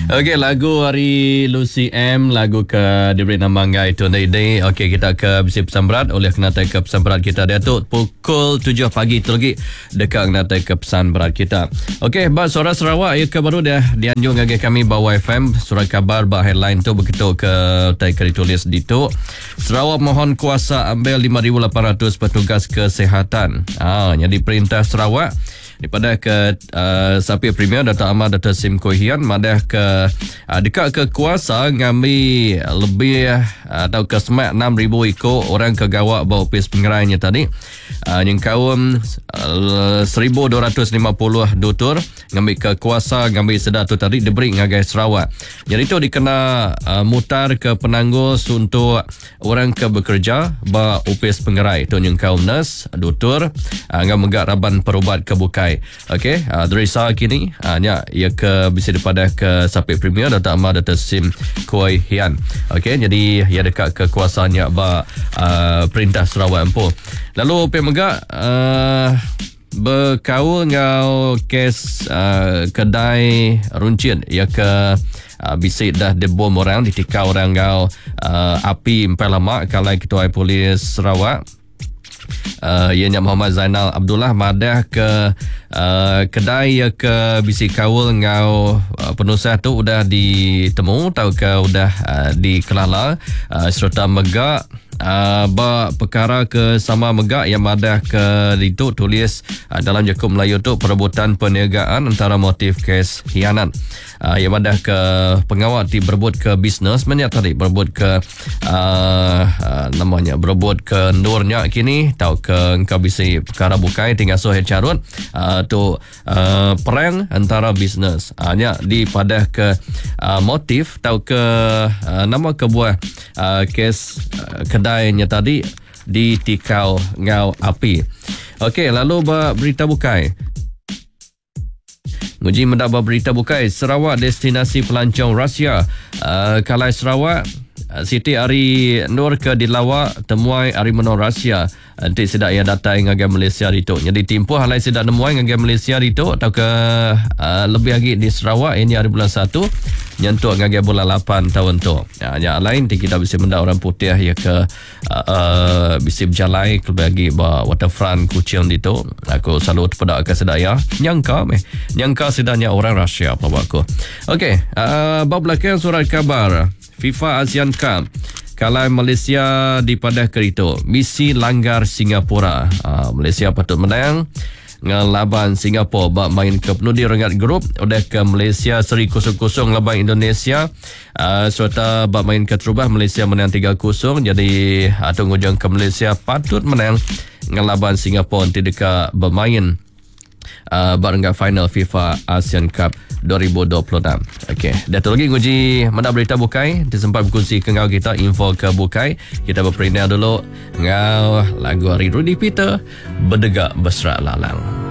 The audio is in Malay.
Okey, lagu hari Lucy M, lagu ke diberi nama Ngai Tunai Day. Okey, kita ke bisi pesan berat oleh kenatai ke pesan berat kita Datuk pukul 7 pagi tu lagi dekat kenatai ke pesan berat kita. Okey, bas suara Sarawak ya ke baru dia dianjung ngagi kami bawa FM surat kabar bah headline tu begitu ke tai kali tulis dito. Sarawak mohon kuasa ambil 5,800 petugas kesihatan. Jadi perintah Sarawak daripada ke Sapi Premier Dato' Ahmad Dato' Sim Kohian madah ke dekat ke kuasa ngambil lebih atau ke semak 6,000 ekor orang ke gawak bawa opis pengerainya tadi yang kaum 1,250 dutur ngambil ke kuasa ngambil sedar tu tadi diberi ngagai Sarawak. Jadi itu dikena mutar ke penanggus untuk orang ke bekerja bawa opis pengerai tu yang kaum nurse dutur ngam megak raban perubat ke bukai. Okey, dari saat kini ia ke bisa daripada ke Sapi Premier Dato' Ahmad Dato' Sim Koi Hian. Okey, jadi ia dekat kekuasaannya perintah Sarawak Empu. Lalu pemegak berkaul ngau kes kedai runcit ia ke bisik dah debom orang ditikau orang ngau api empat lama kalai Ketua Polis Sarawak. Ianya Muhammad Zainal Abdullah madah ke kedai ya ke bisi kawul ngau penusah tu udah ditemu tau ke udah dikelala serta megak perkara ke sama megak yang madah ke itu tulis dalam Jakub Melayu tu perebutan perniagaan antara motif kes hianat yang madah ke pengawal di berebut ke bisnes mana tadi berebut ke namanya berebut ke nurnya kini tau ke engkau bisa perkara bukai tinggal sohe carut tu perang antara bisnes hanya di pada ke motif tau ke nama kebuah kes kedainya tadi ditikau ngau api. Okey, lalu berita bukai. Nguji mendapat berita bukai Sarawak destinasi pelancong Rusia. Kalai Sarawak Siti Ari Nur ke dilawak temuai Ari Menor Rusia. Nanti sedak ia datang ngagam Malaysia itu. Jadi timpuh halai sedak nemuai ngagam Malaysia itu atau ke lebih lagi di Sarawak ini hari bulan 1 nyentuh ngagam bulan 8 tahun tu. Yang lain kita bisa mendak orang putih ya ke bisa berjalan lebih lagi waterfront Kuching itu. Aku selalu terpedak ke sedak ya. Nyangka sedaknya orang Rusia apa aku. Okey, bab belakang surat kabar FIFA ASEAN Cup. Kalau Malaysia dipadah kerito misi langgar Singapura. Malaysia patut menang ngelaban Singapura bak main ke penudi rengat grup udah ke Malaysia seri 0-0 laban Indonesia. Serta bak main ke terubah Malaysia menang 3-0. Jadi tunggu jang ke Malaysia patut menang ngelaban Singapura nanti dekat bermain barangga final FIFA ASEAN Cup 2026. Okey, dah tu lagi nguji mana berita bukai disempat berkongsi ke ngau kita info ke bukai. Kita berperindah dulu ngau lagu hari Rudy Peter Berdegak Besrak Lalang.